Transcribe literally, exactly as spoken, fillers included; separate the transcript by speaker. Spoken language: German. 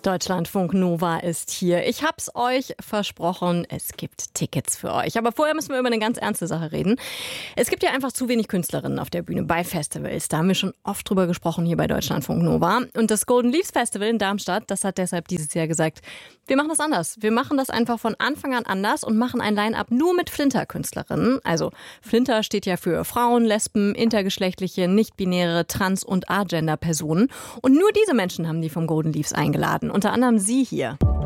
Speaker 1: Deutschlandfunk Nova ist hier. Ich hab's euch versprochen, es gibt Tickets für euch. Aber vorher müssen wir über eine ganz ernste Sache reden. Es gibt ja einfach zu wenig Künstlerinnen auf der Bühne bei Festivals. Da haben wir schon oft drüber gesprochen hier bei Deutschlandfunk Nova. Und das Golden Leaves Festival in Darmstadt, das hat deshalb dieses Jahr gesagt, wir machen das anders. Wir machen das einfach von Anfang an anders und machen ein Line-Up nur mit Flinter-Künstlerinnen. Also Flinter steht ja für Frauen, Lesben, intergeschlechtliche, nicht-binäre, trans- und agender-Personen. Und nur diese Menschen haben die vom Golden Leaves eingeladen. Unter anderem sie hier.